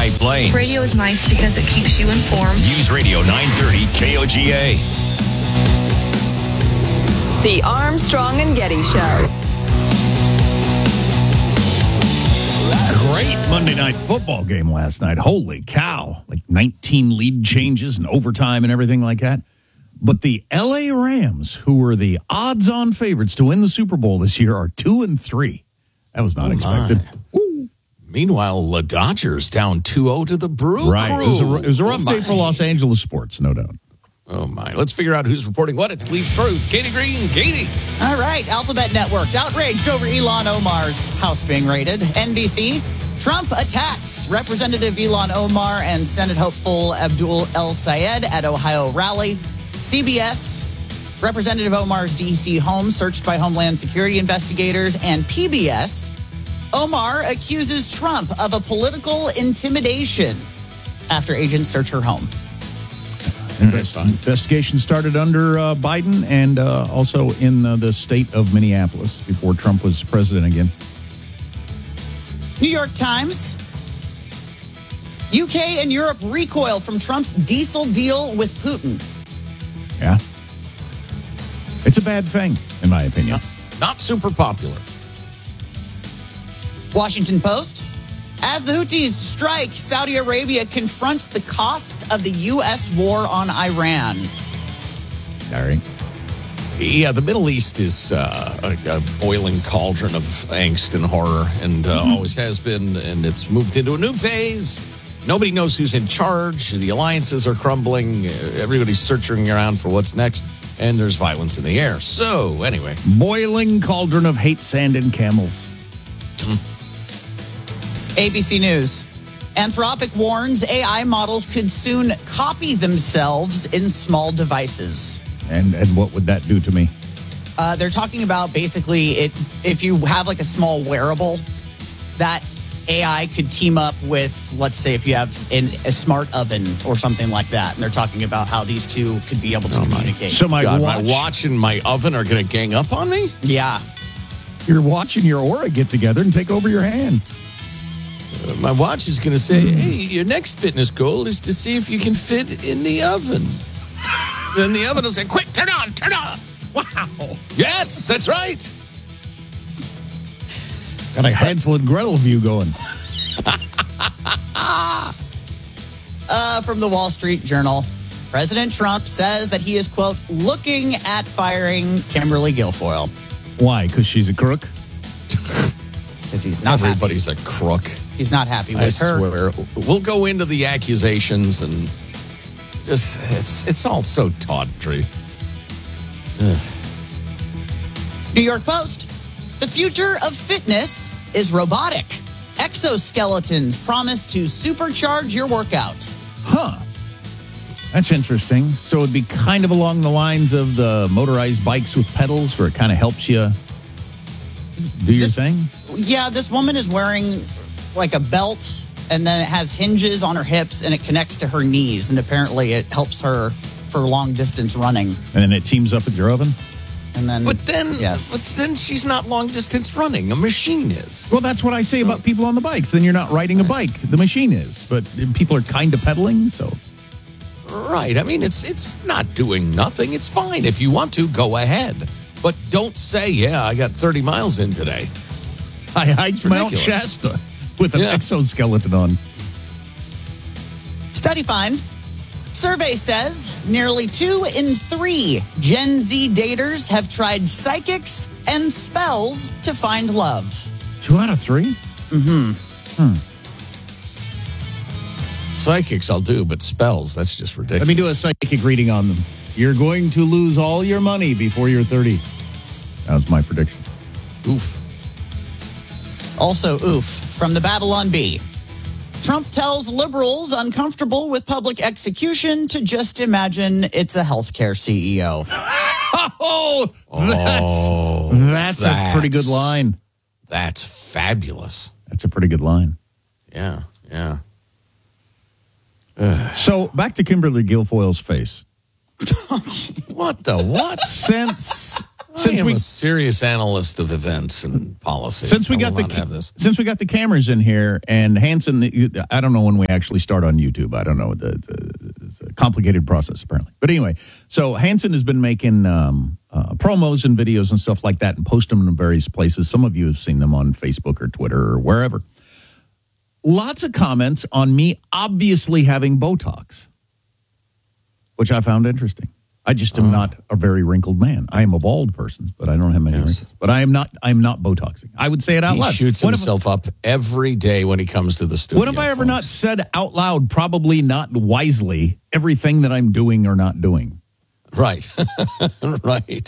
High Plains. Radio is nice because it keeps you informed. News Radio 930 KOGA. The Armstrong and Getty Show. Great Monday Night Football game last night. Holy cow. Like 19 lead changes and overtime and everything like that. But the LA Rams, who were the odds-on favorites to win the Super Bowl this year, are 2-3. That was not expected. Meanwhile, the Dodgers down 2-0 to the Brew Right. Crew. It was a rough day for Los Angeles sports, no doubt. Oh, my. Let's figure out who's reporting what. It's Leeds Truth. Katie Green. Katie. All right. Alphabet Network's outraged over Ilhan Omar's house being raided. NBC, Trump attacks Representative Ilhan Omar and Senate hopeful Abdul El Sayed at Ohio rally. CBS, Representative Omar's D.C. home searched by Homeland Security investigators. And PBS, Omar accuses Trump of a political intimidation after agents search her home. Investigation started under Biden and also in the state of Minneapolis before Trump was president again. New York Times, UK and Europe recoil from Trump's diesel deal with Putin. Yeah. It's a bad thing, in my opinion. Not super popular. Washington Post, as the Houthis strike, Saudi Arabia confronts the cost of the U.S. war on Iran. Sorry. Yeah, the Middle East is a boiling cauldron of angst and horror, and always has been, and it's moved into a new phase. Nobody knows who's in charge. The alliances are crumbling. Everybody's searching around for what's next, and there's violence in the air. So, anyway. Boiling cauldron of hate, sand, and camels. ABC News. Anthropic warns AI models could soon copy themselves in small devices. And what would that do to me? They're talking about basically if you have like a small wearable, that AI could team up with, let's say, if you have a smart oven or something like that. And they're talking about how these two could be able to communicate. So my watch and my oven are going to gang up on me? Yeah. You're watching your Aura get together and take over your hand. My watch is going to say, hey, your next fitness goal is to see if you can fit in the oven. Then the oven will say, quick, turn on. Wow. Yes, that's right. Got a Hansel and Gretel view going. From the Wall Street Journal, President Trump says that he is, quote, looking at firing Kimberly Guilfoyle. Why? Because she's a crook? Because he's not Everybody's a crook. He's not happy with I her. swear. We'll go into the accusations and just, it's all so tawdry. New York Post. The future of fitness is robotic. Exoskeletons promise to supercharge your workout. Huh. That's interesting. So it'd be kind of along the lines of the motorized bikes with pedals where it kind of helps you do your thing? Yeah, this woman is wearing like a belt, and then it has hinges on her hips, and it connects to her knees, and apparently it helps her for long distance running. And then it teams up with your oven? And then, But then yes. she's not long distance running. A machine is. Well, that's what I say about people on the bikes. Then you're not riding a bike. The machine is. But people are kind of pedaling, so. Right. I mean, it's not doing nothing. It's fine. If you want to, go ahead. But don't say, yeah, I got 30 miles in today. I hiked Mount Shasta with an exoskeleton on. Study finds. Survey says nearly 2 in 3 Gen Z daters have tried psychics and spells to find love. 2 out of 3? Psychics I'll do, but spells, that's just ridiculous. Let me do a psychic reading on them. You're going to lose all your money before you're 30. That was my prediction. Oof. Also, oof, from the Babylon Bee. Trump tells liberals uncomfortable with public execution to just imagine it's a healthcare CEO. That's a pretty good line. That's fabulous. That's a pretty good line. Yeah. So back to Kimberly Guilfoyle's face. What the what? Since I am a serious analyst of events and policy. Since we got the cameras in here, and Hanson, I don't know when we actually start on YouTube. I don't know. It's a complicated process, apparently. But anyway, so Hanson has been making promos and videos and stuff like that and post them in various places. Some of you have seen them on Facebook or Twitter or wherever. Lots of comments on me obviously having Botox, which I found interesting. I just am not a very wrinkled man. I am a bald person, but I don't have many wrinkles. But I am not Botoxing. I would say it out loud. He shoots himself up every day when he comes to the studio. What have I ever not said out loud, probably not wisely, everything that I'm doing or not doing? Right. Right.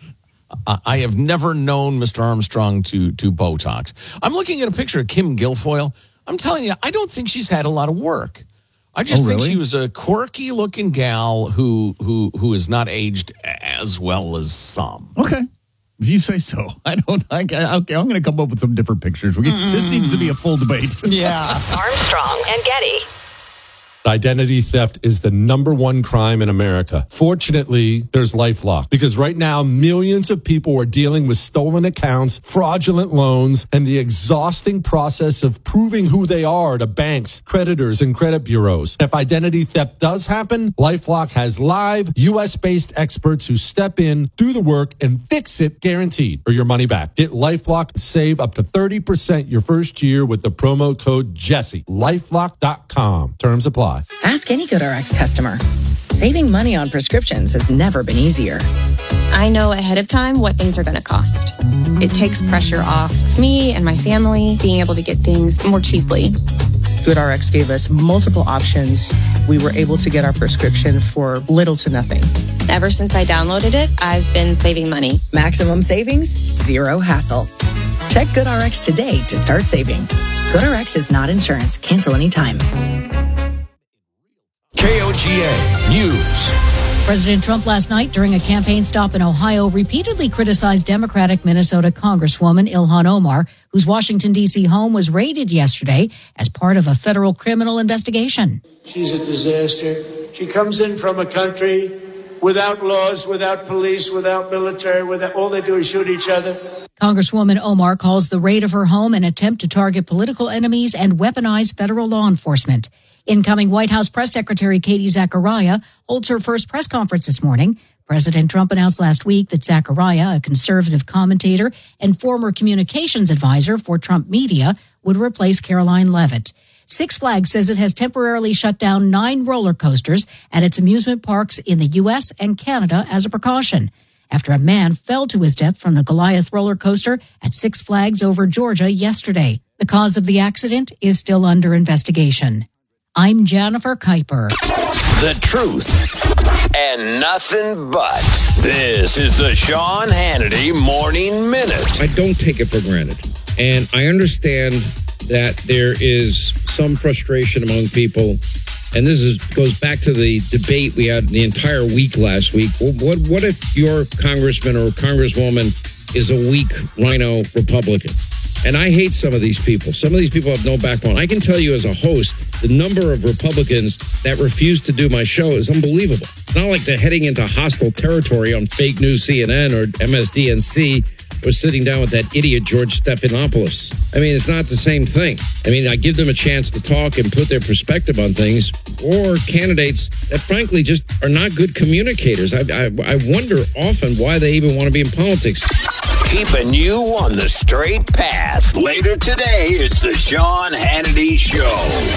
I have never known Mr. Armstrong to Botox. I'm looking at a picture of Kim Guilfoyle. I'm telling you, I don't think she's had a lot of work. I just think she was a quirky-looking gal who is not aged as well as some. Okay, if you say so. I'm going to come up with some different pictures. This needs to be a full debate. Yeah. Armstrong and Getty. Identity theft is the number one crime in America. Fortunately, there's LifeLock, because right now millions of people are dealing with stolen accounts, fraudulent loans, and the exhausting process of proving who they are to banks, creditors, and credit bureaus. If identity theft does happen, LifeLock has live U.S.-based experts who step in, do the work, and fix it guaranteed, or your money back. Get LifeLock and save up to 30% your first year with the promo code Jesse. LifeLock.com. Terms apply. Ask any GoodRx customer. Saving money on prescriptions has never been easier. I know ahead of time what things are going to cost. It takes pressure off me and my family being able to get things more cheaply. GoodRx gave us multiple options. We were able to get our prescription for little to nothing. Ever since I downloaded it, I've been saving money. Maximum savings, zero hassle. Check GoodRx today to start saving. GoodRx is not insurance. Cancel anytime. KOGA News. President Trump last night during a campaign stop in Ohio repeatedly criticized Democratic Minnesota Congresswoman Ilhan Omar, whose Washington, D.C. home was raided yesterday as part of a federal criminal investigation. She's a disaster. She comes in from a country without laws, without police, without military, all they do is shoot each other. Congresswoman Omar calls the raid of her home an attempt to target political enemies and weaponize federal law enforcement. Incoming White House Press Secretary Katie Zachariah holds her first press conference this morning. President Trump announced last week that Zachariah, a conservative commentator and former communications advisor for Trump Media, would replace Caroline Leavitt. Six Flags says it has temporarily shut down 9 roller coasters at its amusement parks in the U.S. and Canada as a precaution, after a man fell to his death from the Goliath roller coaster at Six Flags over Georgia yesterday. The cause of the accident is still under investigation. I'm Jennifer Kuiper. The truth and nothing but. This is the Sean Hannity Morning Minute. I don't take it for granted. And I understand that there is some frustration among people. And this goes back to the debate we had the entire week last week. What if your congressman or congresswoman is a weak rhino Republican? And I hate some of these people. Some of these people have no backbone. I can tell you as a host, the number of Republicans that refuse to do my show is unbelievable. It's not like they're heading into hostile territory on fake news CNN or MSDNC or sitting down with that idiot George Stephanopoulos. I mean, it's not the same thing. I mean, I give them a chance to talk and put their perspective on things, or candidates that frankly just are not good communicators. I wonder often why they even want to be in politics. Keeping you on the straight path. Later today, it's the Sean Hannity Show.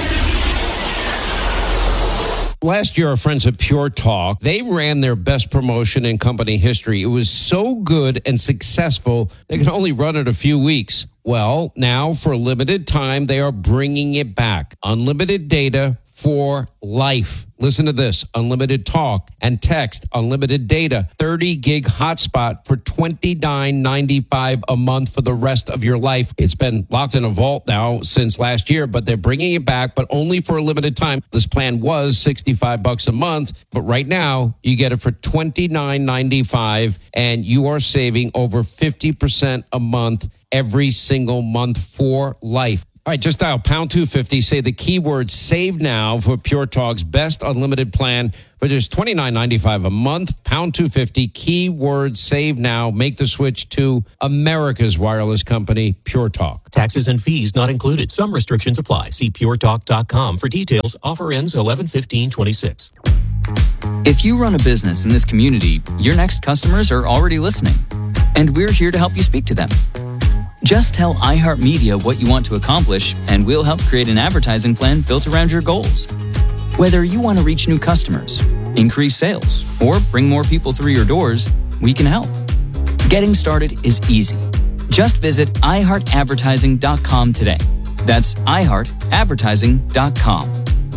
Last year, our friends at Pure Talk, they ran their best promotion in company history. It was so good and successful, they could only run it a few weeks. Well, now for a limited time, they are bringing it back. Unlimited data for life. Listen to this. Unlimited talk and text, unlimited data, 30 gig hotspot for $29.95 a month for the rest of your life. It's been locked in a vault now since last year, but they're bringing it back, but only for a limited time. This plan was $65 a month, but right now you get it for $29.95 and you are saving over 50% a month every single month for life. All right, just dial pound 250. Say the keyword save now for Pure Talk's best unlimited plan for just $29.95 a month. Pound 250, keyword save now. Make the switch to America's wireless company, Pure Talk. Taxes and fees not included. Some restrictions apply. See puretalk.com for details. Offer ends 11/15/26. If you run a business in this community, your next customers are already listening, and we're here to help you speak to them. Just tell iHeartMedia what you want to accomplish, and we'll help create an advertising plan built around your goals. Whether you want to reach new customers, increase sales, or bring more people through your doors, we can help. Getting started is easy. Just visit iHeartAdvertising.com today. That's iHeartAdvertising.com.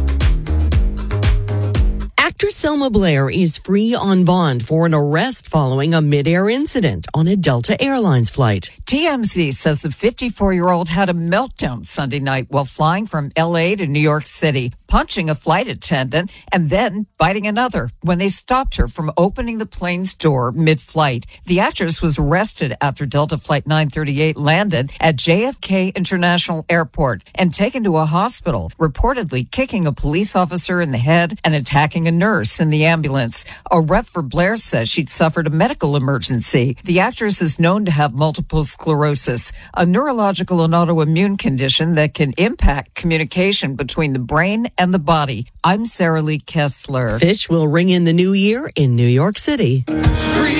Actress Selma Blair is free on bond for an arrest following a mid-air incident on a Delta Airlines flight. TMZ says the 54-year-old had a meltdown Sunday night while flying from L.A. to New York City, punching a flight attendant and then biting another when they stopped her from opening the plane's door mid-flight. The actress was arrested after Delta Flight 938 landed at JFK International Airport and taken to a hospital, reportedly kicking a police officer in the head and attacking a nurse in the ambulance. A rep for Blair says she'd suffered a medical emergency. The actress is known to have multiple sclerosis, a neurological and autoimmune condition that can impact communication between the brain and the body. I'm Sarah Lee Kessler. Fish will ring in the new year in New York City. Free